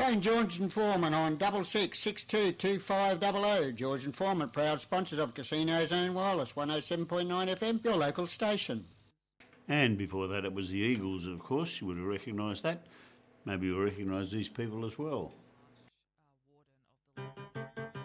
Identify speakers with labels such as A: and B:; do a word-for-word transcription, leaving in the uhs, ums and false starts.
A: Phone George and Foreman on double six six two two five double oh. George and Foreman, proud sponsors of Casino Zone Wireless, one oh seven point nine F M, your local station.
B: And before that, it was the Eagles, of course. You would have recognised that. Maybe you'll recognise these people as well.